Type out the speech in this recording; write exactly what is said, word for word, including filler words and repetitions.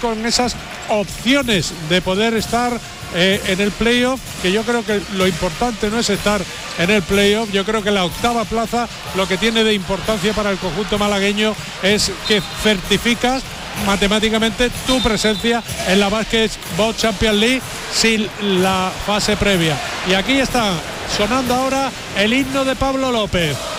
con esas opciones de poder estar eh, en el playoff, que yo creo que lo importante no es estar en el playoff. Yo creo que la octava plaza lo que tiene de importancia para el conjunto malagueño es que certificas matemáticamente tu presencia en la Basketball Champions League sin la fase previa. Y aquí está sonando ahora el himno de Pablo López.